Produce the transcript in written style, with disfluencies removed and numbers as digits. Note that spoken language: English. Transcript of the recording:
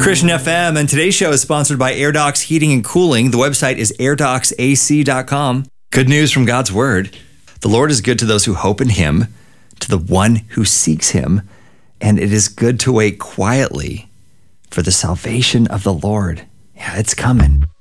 Christian FM, and today's show is sponsored by AirDocs Heating and Cooling. The website is airdocsac.com. Good news from God's Word. The Lord is good to those who hope in Him, to the one who seeks Him, and it is good to wait quietly for the salvation of the Lord. Yeah, it's coming.